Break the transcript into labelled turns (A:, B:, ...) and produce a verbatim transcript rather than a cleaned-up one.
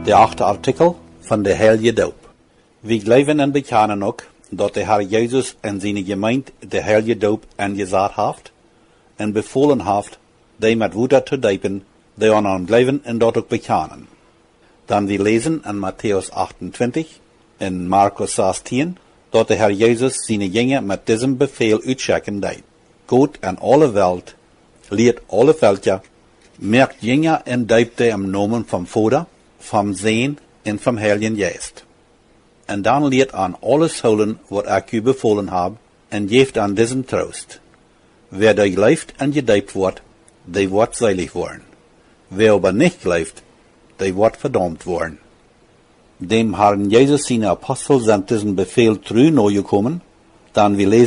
A: De achte artikel van de heilige doop. We geloven en bekennen ook dat de Herr Jezus en zijn gemeente de heilige doop aangezaat heeft en bevolen heeft die met woede te dopen, die aan hem geloven en dat ook bekennen. Dan we lezen in Matthäus achtentwintig en Markus zestien dat de Herr Jezus zijn jingen met diesem bevel uitschicken deed. Goed en alle welt, leert alle veldje, merkt jingen en doopte im Namen vom Vader, vom Zoon en vom Heiligen Geest. En dan leert aan alle Solen wat ik u bevolen heb, en geeft aan diesen troost. Wer da gelooft en gedoopt wordt, die wordt selig worden. Wer aber nicht gelooft, die wordt verdammt worden. Dem Herrn Jesus seine Apostel sind diesen Befehl treu nagekommen, dann wir lesen